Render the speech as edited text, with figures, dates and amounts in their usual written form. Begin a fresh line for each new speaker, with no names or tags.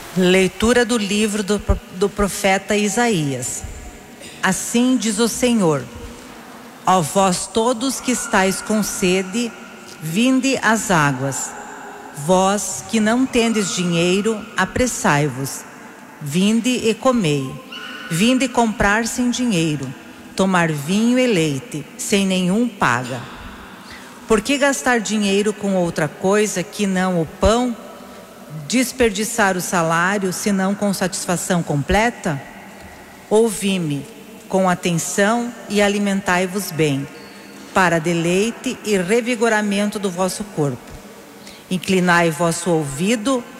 Leitura do livro do profeta Isaías. Assim diz o Senhor: ó vós todos que estáis com sede, vinde às águas. Vós que não tendes dinheiro, apressai-vos. Vinde e comei. Vinde comprar sem dinheiro, tomar vinho e leite, sem nenhum paga. Por que gastar dinheiro com outra coisa que não o pão? Desperdiçar o salário, senão com satisfação completa? Ouvi-me com atenção e alimentai-vos bem, para deleite e revigoramento do vosso corpo. Inclinai vosso ouvido